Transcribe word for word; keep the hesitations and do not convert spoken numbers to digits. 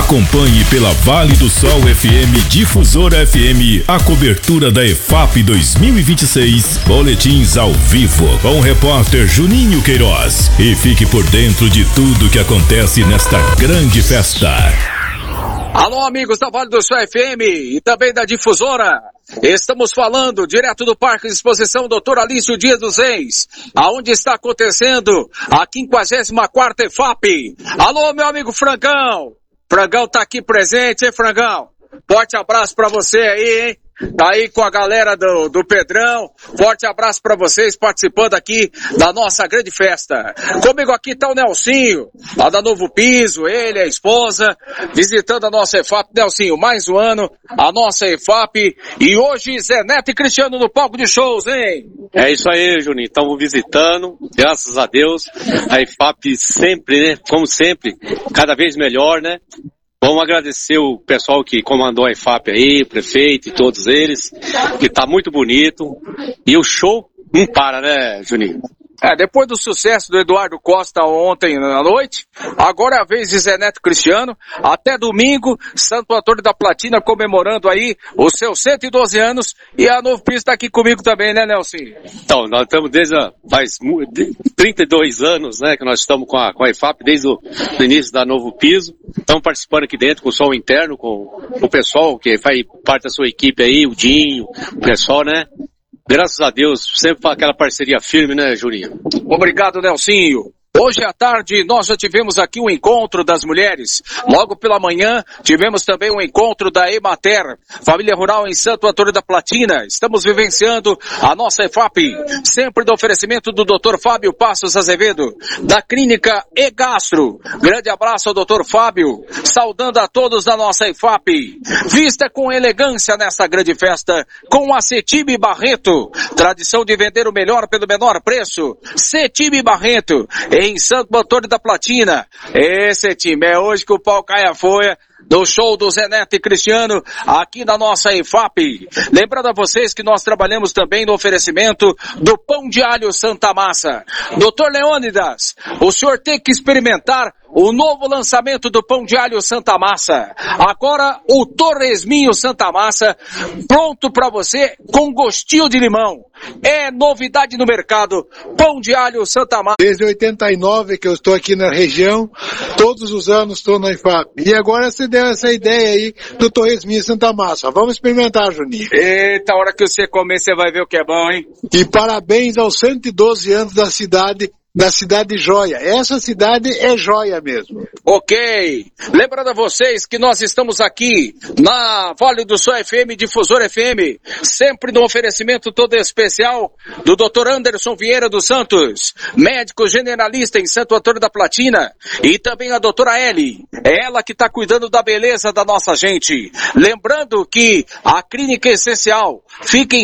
Acompanhe pela Vale do Sol F M Difusora F M a cobertura da EFAP dois mil e vinte e seis, boletins ao vivo com o repórter Juninho Queiroz, e fique por dentro de tudo que acontece nesta grande festa. Alô, amigos da Vale do Sol F M e também da Difusora. Estamos falando direto do Parque de Exposição doutor Alício Dias dos Reis, aonde está acontecendo a quinquagésima quarta EFAP. Alô, meu amigo Frangão. Frangão tá aqui presente, hein, Frangão? Forte abraço pra você aí, hein? Tá aí com a galera do, do Pedrão. Forte abraço pra vocês participando aqui da nossa grande festa. Comigo aqui tá o Nelsinho, lá da Novo Piso, ele, a esposa, visitando a nossa EFAP. Nelsinho, mais um ano, a nossa EFAP. E hoje, Zé Neto e Cristiano no palco de shows, hein? É isso aí, Juninho. Estamos visitando, graças a Deus. A EFAP sempre, né? Como sempre, cada vez melhor, né? Vamos agradecer o pessoal que comandou a EFAP aí, o prefeito e todos eles, que tá muito bonito. E o show não para, né, Juninho? É, depois do sucesso do Eduardo Costa ontem à noite, agora é a vez de Zé Neto Cristiano. Até domingo, Santo Antônio da Platina comemorando aí os seus cento e doze anos. E a Novo Piso tá aqui comigo também, né, Nelson? Então, nós estamos desde a, faz trinta e dois anos, né, que nós estamos com a, com a EFAP, desde o do início da Novo Piso. Estamos participando aqui dentro com o som interno, com, com o pessoal que faz parte da sua equipe aí, o Dinho, o pessoal, né? Graças a Deus, sempre aquela parceria firme, né, Juninho? Obrigado, Nelsinho. Hoje à tarde nós já tivemos aqui um encontro das mulheres. Logo pela manhã tivemos também um encontro da Emater, Família Rural em Santo Antônio da Platina. Estamos vivenciando a nossa EFAP, sempre do oferecimento do doutor Fábio Passos Azevedo, da Clínica E Gastro. Grande abraço ao doutor Fábio, saudando a todos da nossa EFAP. Vista com elegância nesta grande festa, com a Cetime Barreto. Tradição de vender o melhor pelo menor preço. Cetime Barreto, em Santo Antônio da Platina. Esse time é hoje que o pau cai a folha do show do Zé Neto e Cristiano aqui na nossa EFAP. Lembrando a vocês que nós trabalhamos também no oferecimento do Pão de Alho Santa Massa. doutor Leônidas, o senhor tem que experimentar o novo lançamento do Pão de Alho Santa Massa. Agora o Torresminho Santa Massa, pronto para você com gostinho de limão. É novidade no mercado, Pão de Alho Santa Massa. Desde oitenta e nove que eu estou aqui na região, todos os anos estou na EFAP. E agora você deu essa ideia aí do Torresminho Santa Massa. Vamos experimentar, Juninho. Eita, a hora que você comer, você vai ver o que é bom, hein? E parabéns aos cento e doze anos da cidade, da cidade joia. Essa cidade é joia mesmo. Ok. Lembrando a vocês que nós estamos aqui na Vale do Sol F M, Difusora F M, sempre no oferecimento todo especial do doutor Anderson Vieira dos Santos, médico generalista em Santo Antônio da Platina, e também a doutora Eli, é ela que está cuidando da beleza da nossa gente. Lembrando que a Clínica Essencial fica em